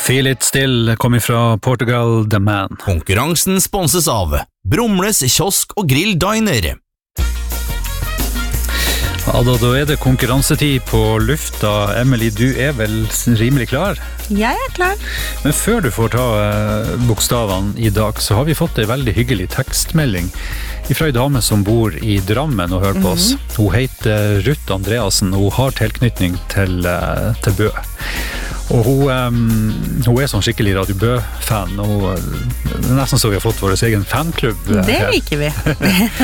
Feel It Still kommer fra Portugal, The Man. Konkurransen sponses av Brumles kiosk og grill diner. Ja, da det konkurransetid på lufta. Emily, du vel rimelig klar? Jeg klar. Men før du får ta bokstavene I dag, så har vi fått en veldig hyggelig tekstmelding fra en dame som bor I Drammen og hører på oss. Hun heter Ruth Andreasen, og hun har tilknytning til Bø. Og hun sånn skikkelig Radio Bø-fan, og nesten så vi har fått vår egen fanklubb. Det liker vi.